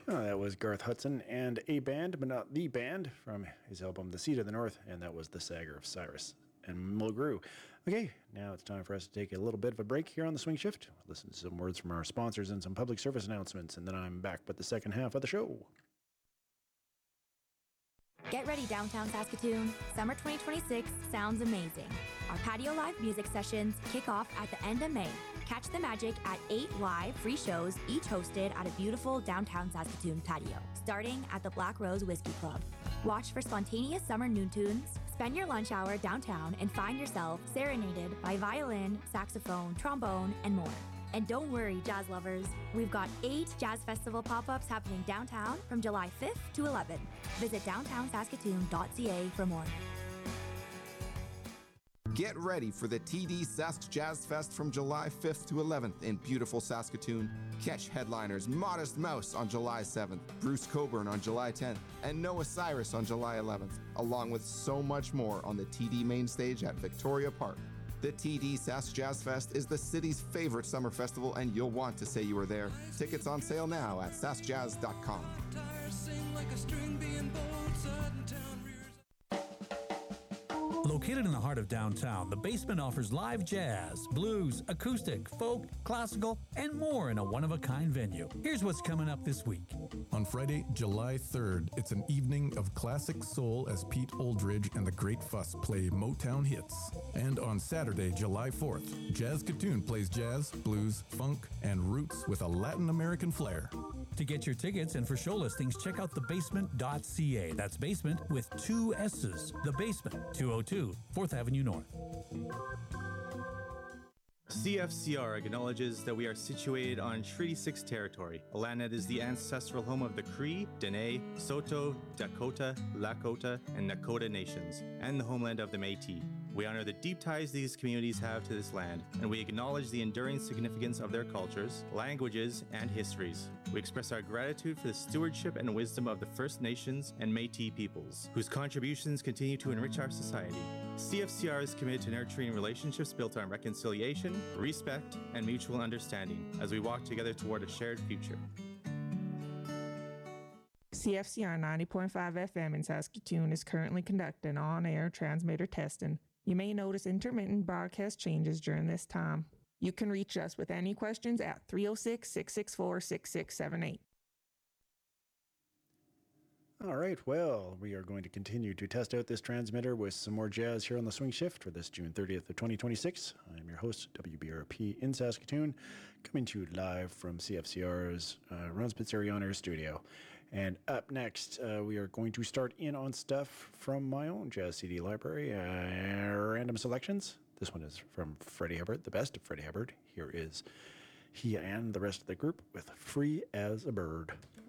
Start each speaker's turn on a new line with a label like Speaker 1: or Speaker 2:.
Speaker 1: That was Garth Hudson and a band, but not the band, from his album The Seed of the North, and that was The Sagar of Cyrus and Mulgrew. Okay, now it's time for us to take a little bit of a break here on the Swing Shift, listen to some words from our sponsors and some public service announcements, and then I'm back with the second half of the show.
Speaker 2: Get ready, downtown Saskatoon. Summer 2026 sounds amazing. Our patio live music sessions kick off at the end of May. Catch the magic at 8 live free shows, each hosted at a beautiful downtown Saskatoon patio, starting at the Black Rose Whiskey Club. Watch for spontaneous summer noon tunes, spend your lunch hour downtown, and find yourself serenaded by violin, saxophone, trombone, and more. And don't worry, jazz lovers, we've got 8 Jazz Festival pop-ups happening downtown from July 5th to 11th. Visit downtownsaskatoon.ca for more.
Speaker 3: Get ready for the TD Sask Jazz Fest from July 5th to 11th in beautiful Saskatoon. Catch headliners Modest Mouse on July 7th, Bruce Coburn on July 10th, and Noah Cyrus on July 11th, along with so much more on the TD main stage at Victoria Park. The TD Sask Jazz Fest is the city's favorite summer festival, and you'll want to say you were there. Tickets on sale now at saskjazz.com.
Speaker 4: Located in the heart of downtown, The Basement offers live jazz, blues, acoustic, folk, classical, and more in a one-of-a-kind venue. Here's what's coming up this week.
Speaker 5: On Friday, July 3rd, it's an evening of classic soul as Pete Oldridge and the Great Fuss play Motown hits. And on Saturday, July 4th, Jazzkatoon plays jazz, blues, funk, and roots with a Latin American flair.
Speaker 4: To get your tickets and for show listings, check out thebasement.ca. That's basement with 2 S's. The Basement, 202 4th Avenue North.
Speaker 6: CFCR acknowledges that we are situated on Treaty 6 territory, a land that is the ancestral home of the Cree, Dene, Saulteaux, Dakota, Lakota, and Nakota nations, and the homeland of the Métis. We honor the deep ties these communities have to this land, and we acknowledge the enduring significance of their cultures, languages, and histories. We express our gratitude for the stewardship and wisdom of the First Nations and Métis peoples, whose contributions continue to enrich our society. CFCR is committed to nurturing relationships built on reconciliation, respect, and mutual understanding as we walk together toward a shared future.
Speaker 7: CFCR 90.5 FM in Saskatoon is currently conducting on-air transmitter testing. You may notice intermittent broadcast changes during this time. You can reach us with any questions at 306-664-6678.
Speaker 1: All right, well, we are going to continue to test out this transmitter with some more jazz here on the Swing Shift for this June 30th of 2026. I'm your host, WBRP in Saskatoon, coming to you live from CFCR's Ron Spitzeri On Air studio. And up next, we are going to start in on stuff from my own jazz CD library, random selections. This one is from Freddie Hubbard, the best of Freddie Hubbard. Here is he and the rest of the group with Free as a Bird.